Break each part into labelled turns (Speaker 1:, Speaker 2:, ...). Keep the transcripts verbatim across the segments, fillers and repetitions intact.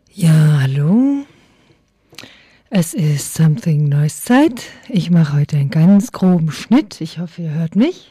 Speaker 1: Ja, hallo. Es ist Something Noise Zeit. Ich mache heute einen ganz groben Schnitt. Ich hoffe, ihr hört mich.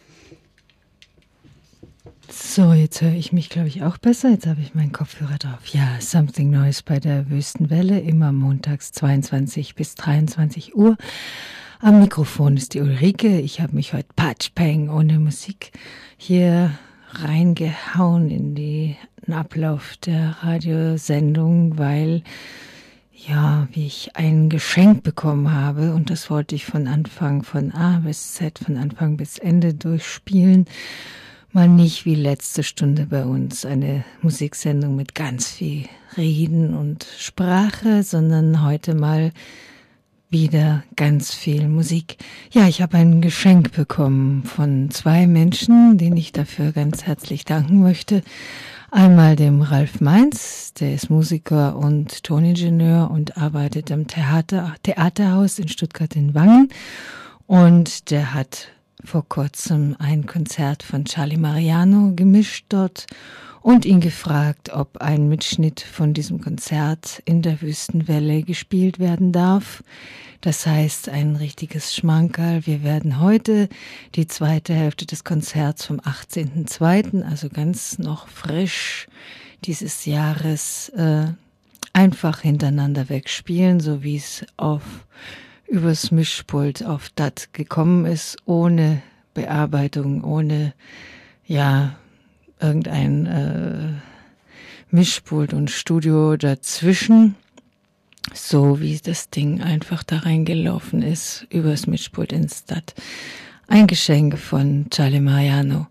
Speaker 1: So, jetzt höre ich mich, glaube ich, auch besser. Jetzt habe ich meinen Kopfhörer drauf. Ja, Something Noise bei der Wüstenwelle, immer montags zweiundzwanzig bis dreiundzwanzig Uhr. Am Mikrofon ist die Ulrike. Ich habe mich heute patschpeng ohne Musik hier reingehauen in den Ablauf der Radiosendung, weil, ja, wie ich ein Geschenk bekommen habe und das wollte ich von Anfang, von A bis Z, von Anfang bis Ende durchspielen. Mal nicht wie letzte Stunde bei uns eine Musiksendung mit ganz viel Reden und Sprache, sondern heute mal wieder ganz viel Musik. Ja, ich habe ein Geschenk bekommen von zwei Menschen, denen ich dafür ganz herzlich danken möchte. Einmal dem Ralf Mainz, der ist Musiker und Toningenieur und arbeitet am Theater, Theaterhaus in Stuttgart in Wangen. Und der hat vor kurzem ein Konzert von Charlie Mariano gemischt dort und ihn gefragt, ob ein Mitschnitt von diesem Konzert in der Wüstenwelle gespielt werden darf. Das heißt, ein richtiges Schmankerl. Wir werden heute die zweite Hälfte des Konzerts vom achtzehnten zweiten, also ganz noch frisch dieses Jahres, äh, einfach hintereinander wegspielen, so wie es auf übers Mischpult auf D A T gekommen ist, ohne Bearbeitung, ohne, ja, irgendein äh, Mischpult und Studio dazwischen, so wie das Ding einfach da reingelaufen ist, übers Mischpult ins D A T. Ein Geschenk von Charlie Mariano.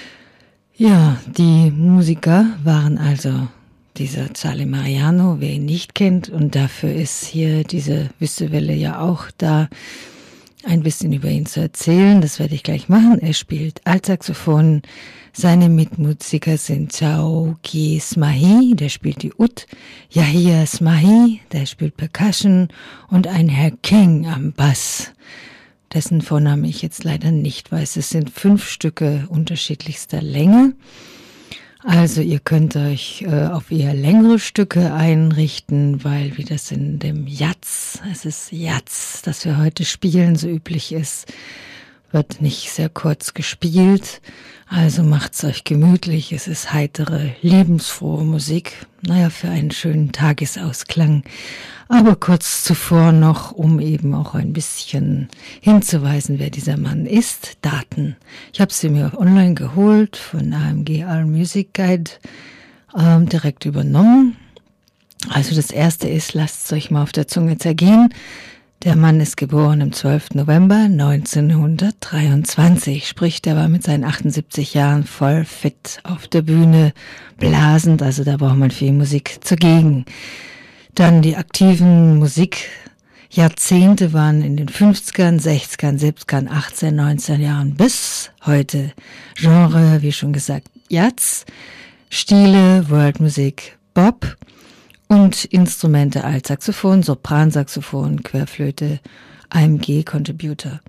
Speaker 1: Ja, die Musiker waren also dieser Charlie Mariano, wer ihn nicht kennt, und dafür ist hier diese Wüstenwelle ja auch da, ein bisschen über ihn zu erzählen. Das werde ich gleich machen. Er spielt Altsaxophon. Seine Mitmusiker sind Chaoki Smahi, der spielt die Ud, Yahia Smahi, der spielt Percussion, und ein Herr King am Bass, dessen Vorname ich jetzt leider nicht weiß. Es sind fünf Stücke unterschiedlichster Länge. Also ihr könnt euch äh, auf eher längere Stücke einrichten, weil wie das in dem Jazz, es ist Jazz, das wir heute spielen, so üblich ist, wird nicht sehr kurz gespielt. Also macht's euch gemütlich, es ist heitere, lebensfrohe Musik, naja, für einen schönen Tagesausklang. Aber kurz zuvor noch, um eben auch ein bisschen hinzuweisen, wer dieser Mann ist, Daten. Ich habe sie mir online geholt von A M G All Music Guide, ähm, direkt übernommen. Also das erste ist, lasst es euch mal auf der Zunge zergehen. Der Mann ist geboren am zwölften November neunzehnhundertdreiundzwanzig, sprich, der war mit seinen achtundsiebzig Jahren voll fit auf der Bühne, blasend, also da braucht man viel Musik zugegen. Dann die aktiven Musikjahrzehnte waren in den fünfzigern, sechzigern, siebzigern, achtzehn, neunzehn Jahren bis heute. Genre, wie schon gesagt, Jazz, Stile, Worldmusik, Bop und Instrumente Altsaxophon, Sopransaxophon, Querflöte, A M G-Contributor.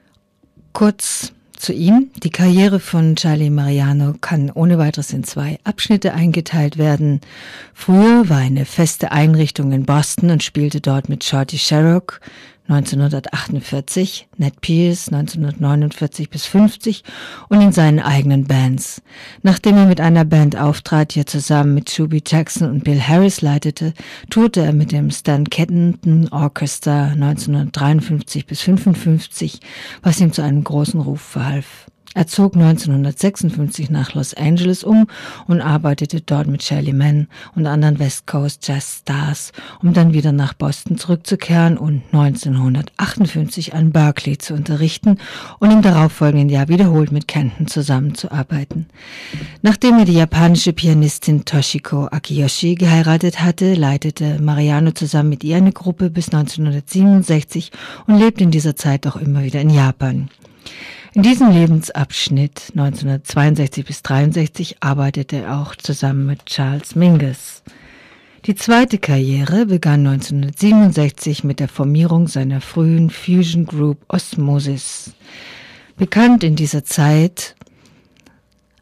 Speaker 1: Kurz zu ihm. Die Karriere von Charlie Mariano kann ohne weiteres in zwei Abschnitte eingeteilt werden. Früher war eine feste Einrichtung in Boston und spielte dort mit Shorty Sharrock neunzehnhundertachtundvierzig, Ned Pierce neunzehnhundertneunundvierzig bis fünfzig und in seinen eigenen Bands. Nachdem er mit einer Band auftrat, die er zusammen mit Shuby Jackson und Bill Harris leitete, tourte er mit dem Stan Kenton Orchestra neunzehnhundertdreiundfünfzig bis fünfundfünfzig, was ihm zu einem großen Ruf verhalf. Er zog neunzehnhundertsechsundfünfzig nach Los Angeles um und arbeitete dort mit Shelly Manne und anderen West Coast Jazz Stars, um dann wieder nach Boston zurückzukehren und neunzehnhundertachtundfünfzig an Berkeley zu unterrichten und im darauffolgenden Jahr wiederholt mit Kenton zusammenzuarbeiten. Nachdem er die japanische Pianistin Toshiko Akiyoshi geheiratet hatte, leitete Mariano zusammen mit ihr eine Gruppe bis neunzehnhundertsiebenundsechzig und lebte in dieser Zeit auch immer wieder in Japan. In diesem Lebensabschnitt neunzehnhundertzweiundsechzig bis dreiundsechzig arbeitete er auch zusammen mit Charles Mingus. Die zweite Karriere begann neunzehnhundertsiebenundsechzig mit der Formierung seiner frühen Fusion Group Osmosis. Bekannt in dieser Zeit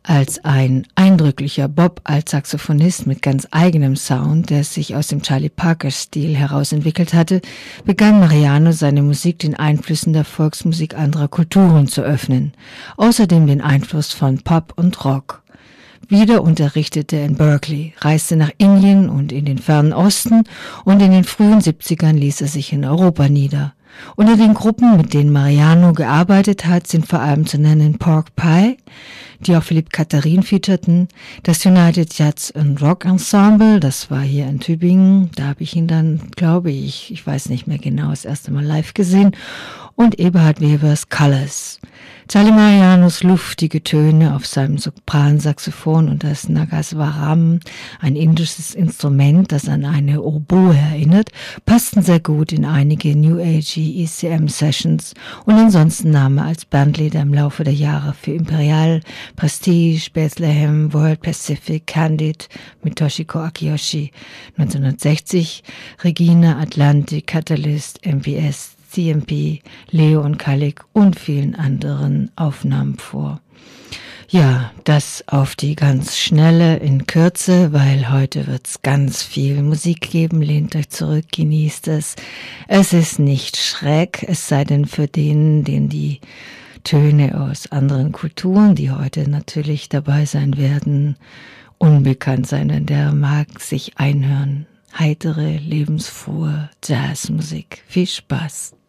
Speaker 1: als ein eindrücklicher Bob als Saxophonist mit ganz eigenem Sound, der sich aus dem Charlie Parker-Stil herausentwickelt hatte, begann Mariano seine Musik den Einflüssen der Volksmusik anderer Kulturen zu öffnen, außerdem den Einfluss von Pop und Rock. Wieder unterrichtete er in Berkeley, reiste nach Indien und in den fernen Osten und in den frühen siebzigern ließ er sich in Europa nieder. Unter den Gruppen, mit denen Mariano gearbeitet hat, sind vor allem zu nennen Pork Pie, die auch Philipp Katharin featurten, das United Jazz and Rock Ensemble, das war hier in Tübingen, da habe ich ihn dann, glaube ich, ich weiß nicht mehr genau, das erste Mal live gesehen, und Eberhard Webers Colors. Charlie Marianos luftige Töne auf seinem Sopransaxophon und das Nagaswaram, ein indisches Instrument, das an eine Oboe erinnert, passten sehr gut in einige New Age E C M Sessions und ansonsten nahm er als Bandleader im Laufe der Jahre für Imperial, Prestige, Bethlehem, World Pacific, Candid mit Toshiko Akiyoshi, neunzehnhundertsechzig Regina, Atlantic, Catalyst, M P S, C M P, Leo und Kalik und vielen anderen Aufnahmen vor. Ja, das auf die ganz schnelle in Kürze, weil heute wird's ganz viel Musik geben. Lehnt euch zurück, genießt es. Es ist nicht schräg, es sei denn für den, den die Töne aus anderen Kulturen, die heute natürlich dabei sein werden, unbekannt sein, denn der mag sich einhören. Heitere, lebensfrohe Jazzmusik. Viel Spaß!